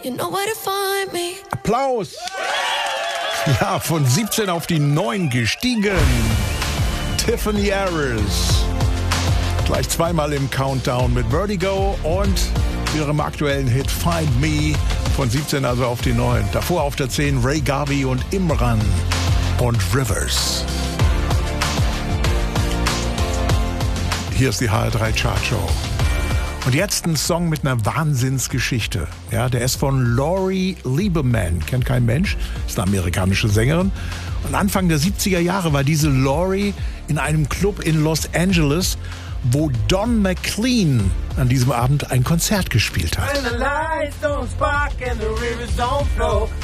You know where to find me. Applaus! Ja, von 17 auf die 9 gestiegen. Tiffany Harris. Gleich zweimal im Countdown mit Vertigo und ihrem aktuellen Hit Find Me. Von 17 also auf die 9. Davor auf der 10 Ray Garvey und Imran und Rivers. Hier ist die HR3 Chartshow. Und jetzt ein Song mit einer Wahnsinnsgeschichte. Ja, der ist von Laurie Lieberman. Kennt kein Mensch. Ist eine amerikanische Sängerin. Und Anfang der 70er Jahre war diese Laurie in einem Club in Los Angeles, wo Don McLean an diesem Abend ein Konzert gespielt hat.